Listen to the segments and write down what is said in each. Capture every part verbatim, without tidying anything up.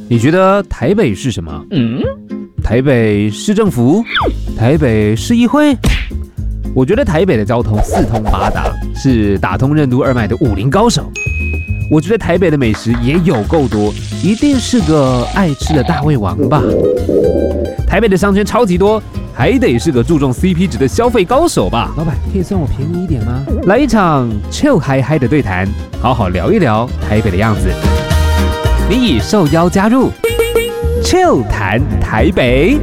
你觉得台北是什么？嗯，台北市政府，台北市议会。我觉得台北的交通四通八达，是打通任督二脉的武林高手。我觉得台北的美食也有够多，一定是个爱吃的大胃王吧。台北的商圈超级多，还得是个注重 C P 值的消费高手吧。老板，可以算我便宜一点吗？来一场 chill 嗨嗨的对谈，好好聊一聊台北的样子。你已受邀加入 chill 谈台北。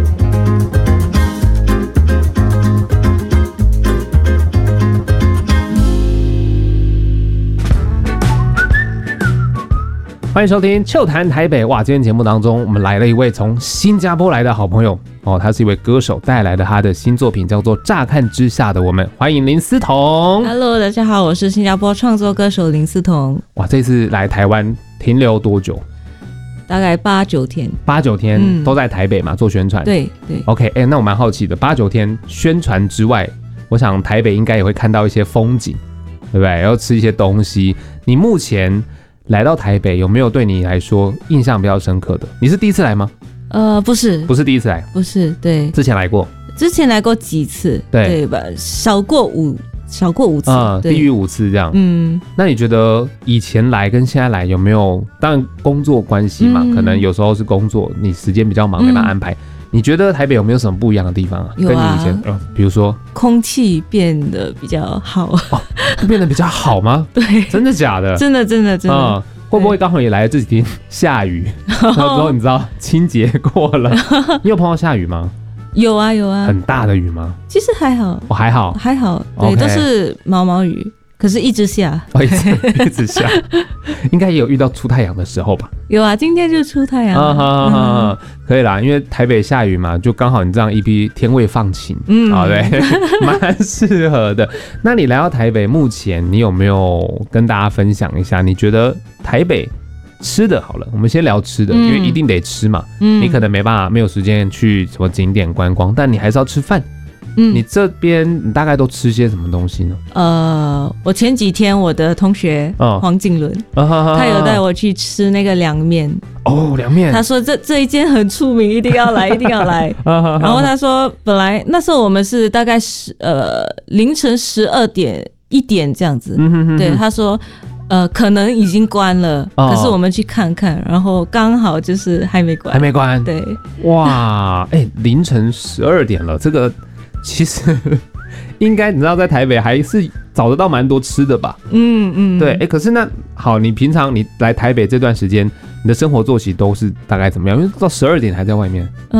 欢迎收听《chill 谈台北》。哇，今天节目当中，我们来了一位从新加坡来的好朋友哦，他是一位歌手，带来的他的新作品叫做《乍看之下的我们》。欢迎林思彤。 Hello， 大家好，我是新加坡创作歌手林思彤。 哇，这次来台湾停留多久？ 大概八九天。八九天、嗯、都在台北嘛，做宣传。 对对。 OK， 哎、欸，那我蛮好奇的，八九天宣传之外，我想台北应该也会看到一些风景，对不对？要吃一些东西。你目前来到台北，有没有对你来说印象比较深刻的？你是第一次来吗？ 呃，不是， 不是第一次来， 不是，对， 之前来过， 之前来过几次， 对, 对吧？少过五，少过五次， 嗯，低于五次这样。嗯，那你觉得以前来跟现在来有没有？当然工作关系嘛、嗯，可能有时候是工作，你时间比较忙，没办法安排。嗯，你觉得台北有没有什么不一样的地方啊？ 有啊，跟你以前，呃，比如说空气变得比较好， 哦，变得比较好吗？ 对， 真的假的？ 真的，真的，真的。嗯， 会不会刚好也来了这几天下雨，然后之后你知道清洁过了，你有碰到下雨吗？ 有啊，有啊。 很大的雨吗？ 其实还好， 我、哦、还好， 还好，对， okay. 都是毛毛雨。可是一直下， 哦、一, 直一直下，应该也有遇到出太阳的时候吧？ 有啊，今天就出太阳了。啊哈哈哈，可以啦，因为台北下雨嘛，就刚好你这样一批天味放晴，嗯，啊对，蛮适合的。那你来到台北，目前你有没有跟大家分享一下？你觉得台北吃的好了，我们先聊吃的，嗯、因为一定得吃嘛。嗯，你可能没办法，没有时间去什么景点观光，但你还是要吃饭。嗯，你这边你大概都吃些什么东西呢？ 呃，我前几天我的同学、哦、黄景伦、哦，他有带我去吃那个凉面。 哦，凉面。 他说这这一间很出名，一定要来，一定要来。然后他说，本来那时候我们是大概十呃凌晨十二点一点这样子。嗯、哼哼哼对，他说。呃，可能已经关了、哦，可是我们去看看，然后刚好就是还没关， 还没关。 对， 哇，哎、欸，凌晨十二点了，这个其实应该你知道，在台北还是找得到蛮多吃的吧？嗯嗯，对，哎、欸，可是那好，你平常你来台北这段时间，你的生活作息都是大概怎么样？因为到十二点还在外面。